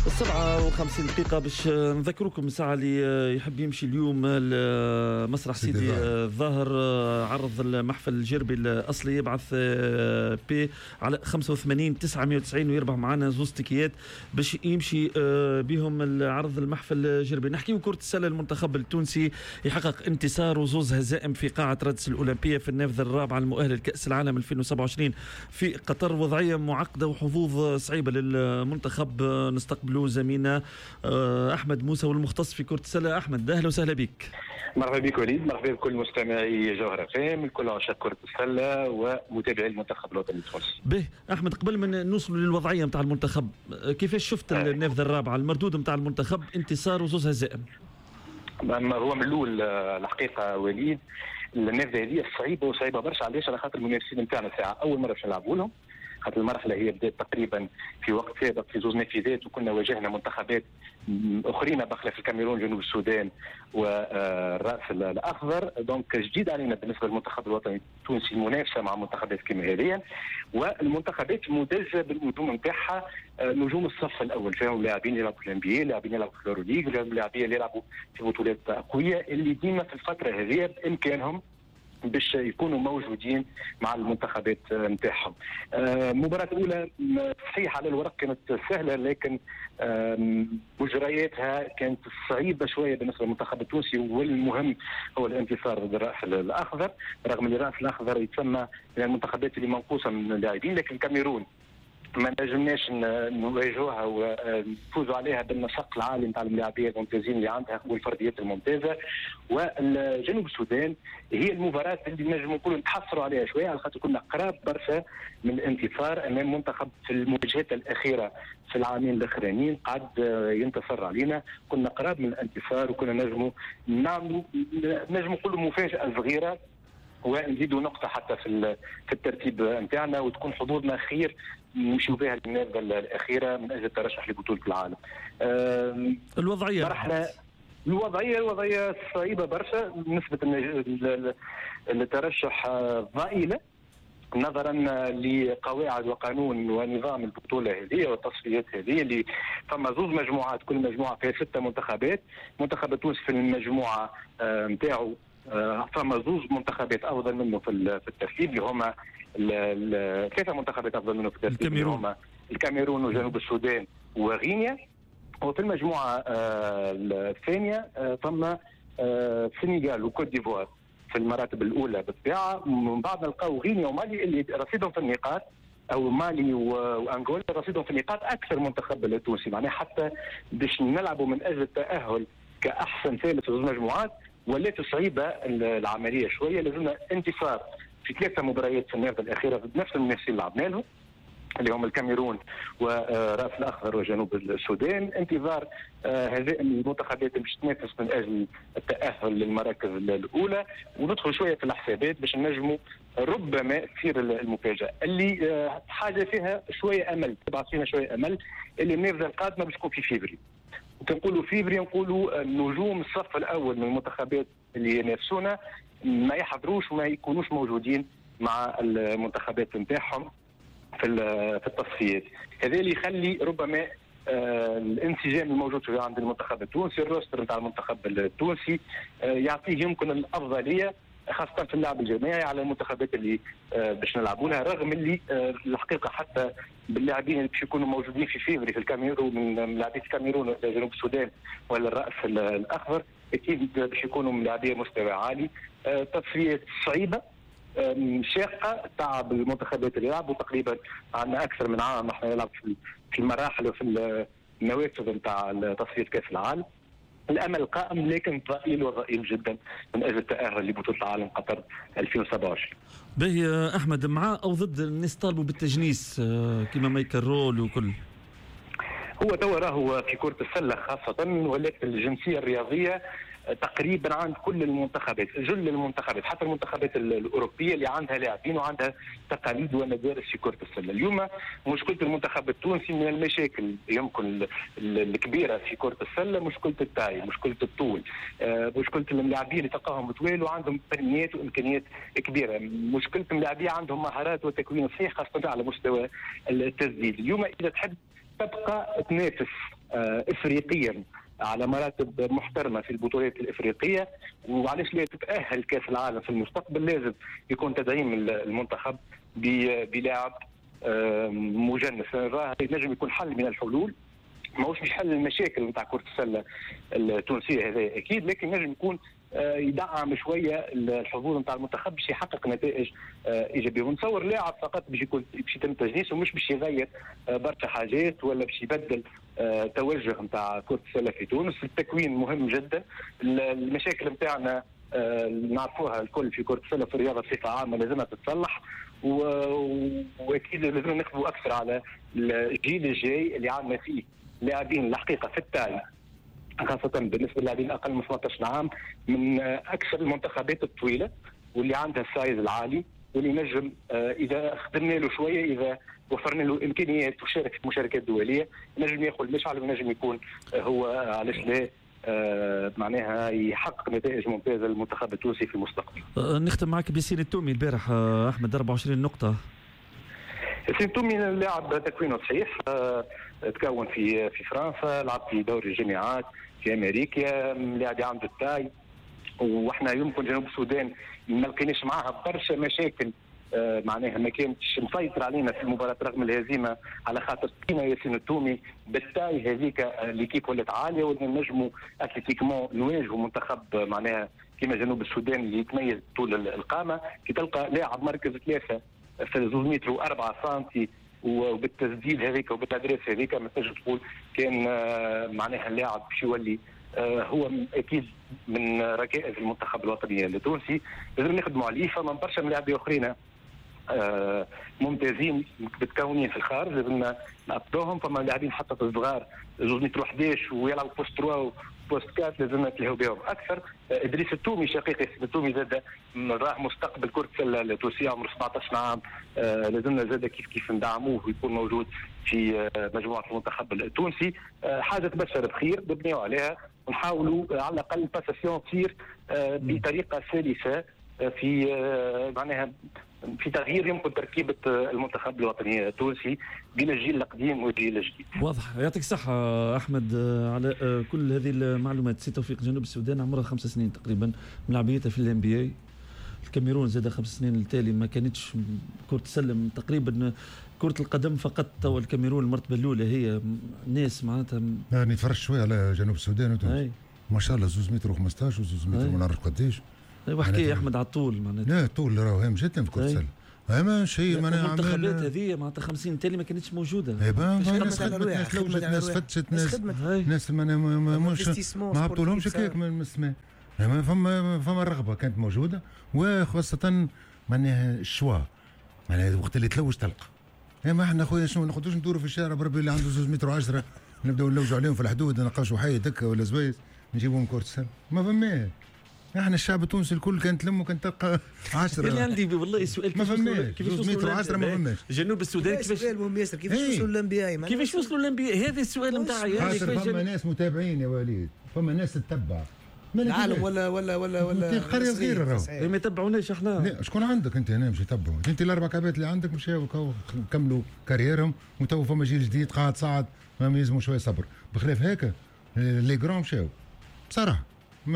57 دقيقة باش نذكركم الساعة اللي يحب يمشي اليوم مسرح سيدي الظاهر عرض المحفل الجربي الأصلي يبعث بي على 85 990 ويربح معنا زوز تيكيات باش يمشي بهم عرض المحفل الجربي. نحكيو كرة السلة. المنتخب التونسي يحقق انتصار وزوز هزائم في قاعة رادس الأولمبية في النافذة الرابعة المؤهلة لكأس العالم 2027 في قطر. وضعية معقدة وحظوظ صعيبة للمنتخب. نستقبلوا زميلنا أحمد موسى والمختص في كرة السلة. أحمد أهلا وسهلا بك. مرحبا بك وليد، مرحبا بكل مستمعي جوهرة فام، كل عشاق كرة السلة ومتابعي المنتخب الوطني التونسي. به أحمد، قبل ما نوصلوا للوضعية نتاع المنتخب، كيفاش شفت النافذة الرابعة المردود نتاع المنتخب انتصار وزوز هزائم؟ هو من الأول الحقيقة وليد النافذة هذه صعيبة وصعيبة برشا. علاش؟ على خاطر المنافسين نتاعنا ساعة أول مرة باش نلعبوا لهم، خاطر المرحله هي بدات تقريبا في وقت سابق في زوج نافذات، وكنا واجهنا منتخبات اخرين بخلاف الكاميرون جنوب السودان والراس الاخضر. دونك جديد علينا بالنسبه للمنتخب الوطني التونسي المنافسه مع منتخبات كيما هذه، والمنتخبات مدجه بالنجوم نتاعها نجوم الصف الاول، فيهم لاعبين يلعبوا في الانبياء، لاعبين يلعبوا في اليوروليغ، لاعبين يلعبوا في بطولات قويه اللي ديما في الفتره هذه بامكانهم باش يكونوا موجودين مع المنتخبات نتاعهم. المباراة الأولى صحيح على الورق كانت سهلة، لكن مجرياتها كانت صعيبة شوية بالنسبة للمنتخب التونسي، والمهم هو الانتصار ضد الرأس الأخضر، رغم أن الرأس الأخضر يتسمى من المنتخبات اللي منقوصة من اللاعبين، لكن الكاميرون ما نجمناش نواجهوها ونفوزوا عليها بالنسق العالي نتاع اللاعبين الممتازين اللي عندها والفرديات الممتازه. والجنوب السودان هي المباراه اللي نجموا نقولوا نتحسروا عليها شويه، على خاطر كنا قراب برشا من الانتصار امام منتخب في المواجهات الاخيره في العامين الاخرانيين قعد ينتصر علينا، كنا قراب من الانتصار وكنا نجموا نقولوا مفاجاه صغيره ونزيدوا نقطه حتى في الترتيب نتاعنا، وتكون حظوظنا خير نمشيو بها للنافذه الاخيره من اجل الترشح لبطوله العالم. الوضعيه مرحله الوضعيه صعيبه برشا، نسبه الترشح ضئيله نظرا لقواعد وقانون ونظام البطوله هذه والتصفيات هذه، اللي فما زوج مجموعات، كل مجموعه فيها 6 منتخبات. منتخب تونس في المجموعه نتاعو فما زوج منتخبات افضل منه في الترتيب، اللي هما 3 منتخبات افضل منه في الترتيب، اللي هما الكاميرون وجنوب السودان وغينيا. وفي المجموعه الثانيه فما السنغال وكوت ديفوار في المراتب الاولى بالطبيعه. من بعد نلقاو غينيا ومالي اللي رصيدهم في النقاط، او مالي وانغولا رصيدهم في النقاط اكثر منتخب التونسي، معناها حتى باش نلعبوا من اجل التاهل كاحسن ثالث في المجموعات ولات صعيبه العمليه شويه. لازمنا انتصار في 3 مباريات في النافذه الاخيره بنفس المنافسين اللي لعبنا لهم، اللي هم الكاميرون وراس الاخضر وجنوب السودان. انتظار هذه المنتخبات باش تنافس من اجل التاهل للمراكز الاولى، وندخل شويه في الحسابات باش نجموا ربما تصير المفاجاه اللي حاجه فيها شويه امل، تبعث فينا شويه امل، اللي النافذه القادمه باش تكون في فيفري. كنقولوا فيفري نقولوا نجوم الصف الاول من المنتخبات اللي ينافسونا ما يحضروش وما يكونوش موجودين مع المنتخبات نتاعهم في التصفيات. هذا اللي يخلي ربما الانسجام الموجود عند المنتخب التونسي، الروستر نتاع المنتخب التونسي يعطيه يمكن الافضليه خاصه في اللعب الجماعي على المنتخبات اللي باش نلعبوا لها، رغم اللي الحقيقه حتى باللاعبين اللي باش يكونوا موجودين في فيفري في الكاميرون من لاعبين الكاميرون ولا جنوب السودان ولا الراس الاخضر اكيد باش يكونوا من لاعبين مستوى عالي. تصفيات صعيبه شاقه، تعب المنتخبات اللي يلعبوا تقريبا عندنا اكثر من عام احنا نلعب في المراحل وفي النوافذ نتاع تصفيات كاس العالم. الامل قائم لكن ضئيل جدا من اجل التاهل لبطوله العالم قطر 2027. باهي احمد، مع او ضد الناس طالبوا بالتجنيس كما مايكل رول وكل؟ هو توا راهو في كرة السلة خاصة، ولكن الجنسية الرياضية تقريبا عند كل المنتخبات، جل المنتخبات، حتى المنتخبات الأوروبية اللي عندها لاعبين وعندها تقاليد ومدارس في كرة السلة. اليوم مشكلة المنتخب التونسي من المشاكل يمكن الكبيرة في كرة السلة مشكلة التاي، مشكلة الطول، مشكلة اللاعبين اللي تلقاهم طوال وعندهم فنيات وإمكانيات كبيرة، مشكلة اللاعبين عندهم مهارات وتكوين صحيح خاصة على مستوى التسديد. اليوم إذا تحب تبقى تنافس افريقيا على مراتب محترمه في البطولات الافريقيه، وعلاش لا تتاهل كاس العالم في المستقبل لازم يكون تدعيم المنتخب بلاعب مجنس. ينجم يكون حل من الحلول، ماهوش مش حل المشاكل نتاع كرة السلة التونسية هذا أكيد، لكن نجم يكون يدعم شوية الحظوظ نتاع المنتخب باش يحقق نتائج إيجابية. ونتصور لاعب فقط باش يتم تجنيسه، ومش باش يغير برشا حاجات ولا باش يبدل توجه نتاع كرة السلة في تونس. التكوين مهم جدا. المشاكل نتاعنا نعرفوها الكل في كرة السلة في الرياضة بصفة عامة لازمها تتصلح، واكيد لازم نخدموا اكثر على الجيل الجاي اللي عندنا فيه لاعبين الحقيقه في التاي، خاصه بالنسبه للاعبين اقل من 18 عام، من اكثر المنتخبات الطويله واللي عندها السايز العالي، واللي نجم اذا خدمنا له شويه، اذا وفرنا له امكانيات وشارك في مشاركات دوليه، نجم ياخذ المشعل ونجم يكون هو علاش لا معناها يحقق نتائج ممتازه للمنتخب التونسي في المستقبل. نختم معك بياسين التومي البارح احمد 24 نقطه. ياسين التومي لاعب تكوينه صحيح، تكون في فرنسا، لعب في دوري الجامعات في امريكا، لاعب عنده التاي، واحنا يمكن جنوب السودان ما لقيناش معاها برشا مشاكل، معناها ما كانتش مسيطر علينا في المباراه رغم الهزيمه، على خاطر لقينا ياسين التومي بالتاي هذيك ليكيب ولات عاليه، ونجموا اتليتيكمون نواجهوا منتخب معناها كما جنوب السودان اللي يتميز طول القامه. كي تلقى لاعب مركز 3 في 2 متر و4 سنتي وبالتسديد هذيك وبالادريس هذيك، ما تنجم تقول كان معناها اللاعب باش يولي هو اكيد من ركائز المنتخب الوطني التونسي. لازم نخدموا عليه. فما برشا من لاعبين اخرين ممتازين متكونين في الخارج، لازمنا نعطوهم. فما لاعبين حتى صغار 2 متر 11 ويلعب بوست 3 وبوست 4، لازمنا نتلهوا بهم اكثر. ادريس التومي شقيق ياسين التومي زاد راه مستقبل كرة السلة التونسية، عمره 17 عام، لازمنا زاد كيف ندعموه ويكون موجود في مجموعة المنتخب التونسي. حاجة تبشر بخير نبنيو عليها، ونحاولوا على الاقل باساسيون تصير بطريقة سلسة في معناها في تغيير يمكن تركيبة المنتخب الوطني التونسي بين الجيل القديم والجيل الجديد. واضح. يعطيك الصحة أحمد على كل هذه المعلومات. سي توفيق جنوب السودان عمرها 5 سنين تقريبا من لعبيتها في الام بي اي. الكاميرون زاد 5 سنين التالي ما كانتش كرة السلم تقريبا، كرة القدم فقط. توا الكاميرون المرتبة الأولى هي ناس معناتها يعني تفرج شوية على جنوب السودان وتونس ما شاء الله 2 متر و15 و2 متر ما نعرف قديش. ايوا حكايه احمد على الطول معناتها. لا الطول راهو هام جدا في كرة السلة. اما شيء معناها المنتخبات هذه معناتها 50 تالي ما كانتش موجوده. ايوا ناس خدمت ناس فتشت ناس مش ما هبطولهمش هكاك من السماء. اما فما الرغبه كانت موجوده، وخاصه معناها الشوا معناها وقت اللي تلوج تلقى. اما احنا خويا شنو ناخذوش ندوروا في الشارع بربي اللي عنده 2 متر و10 نبداو نلوجوا عليهم في الحدود، نلقاو حي دكه ولا زويز نجيبوهم كرة السلة. ما فماش. احنا الشعب التونسي الكل كانت تلم وكانت تلقى 10. اللي عندي والله سؤال كيفاش وصلوا 10 ما فماش. جنوب السودان كيفاش سؤال مهم ياسر، كيفاش وصلوا للانبياء؟ كيفاش وصلوا للانبياء؟ هذا السؤال نتاعي. فما ناس متابعين يا وليد، فما ناس تتبع العالم ولا قريه صغيره راهو ما يتبعوناش احنا. لا شكون عندك انت هنا باش يتبعوا؟ انت الاربع كعبات اللي عندك مشاو كملوا كاريرهم، وتو فما جيل جديد قاعد صاعد ما يلزموا شويه صبر. بخلاف هكا لي جرام مشاو بصراحه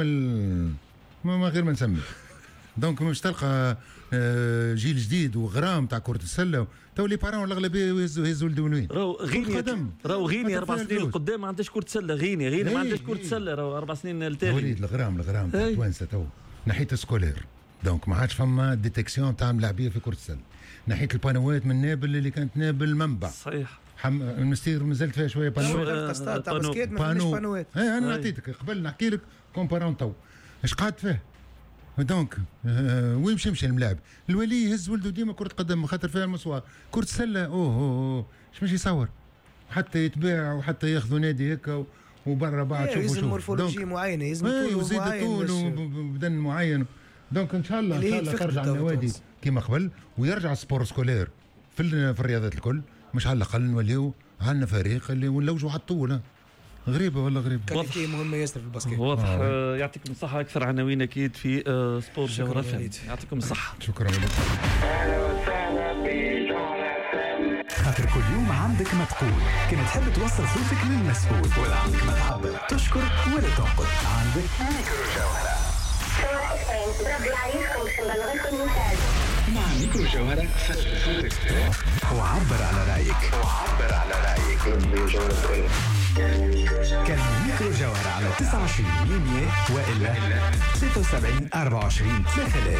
ما غير ما نسمي. دونك مش تلقى جيل جديد وغرام تاع كرة السلة. تو لي بارون الاغلبيه يهزوا الدولين. راهو غيني 4 سنين قدام ما عندهاش كرة سلة. غيني ما عندهاش كرة سلة. راهو 4 سنين التالي. وليد الغرام تاع توانسه تو ناحيه السكولير، دونك ما عادش فما ديتيكسيون تاع ملاعبيه في كرة السلة. ناحيه البانوات من نابل اللي كانت نابل منبع صحيح. المستير مازلت فيها شويه بانوات تاع باسكيت ما فيهاش بانوات. انا نعطيتك قبل نحكي لك كومبارون تو اش قعدت فيه. دونك وين مشى الملاعب الولي يهز ولده ديما كرة قدم خاطر فيها المسوار. كرة السلة اوه اش ماشي يصور حتى يتباع وحتى ياخذوا نادي هكا وبرا بعد شوفوا يلزم مورفولوجي معينه، يلزم طول وبدن معين. دونك ان شاء الله ترجع النوادي كيما قبل ويرجع السبور سكولير في الرياضات الكل. مش على الاقل نوليو عندنا فريق اللي نلوجوا على الطول. غريبه والله غريبه. كانت مهمه ياسر في الباسكيت. واضح. يعطيكم الصحه. اكثر عناوين اكيد في سبور جغرافيا. يعطيكم الصحه. شكرا لك. خاطر كل يوم عندك ما تقول، كما تحب توصل صوتك للمسؤول ولا عندك ما تعبر، تشكر ولا تنقد، عندك ميكرو جوهرة. بربي عليكم باش نبلغكم المنتاج. مع ميكرو جوهرة سجل صوتك وعبر على رايك. كان ميكرو جوهرة على 29 يونيو وإلا 76 24 3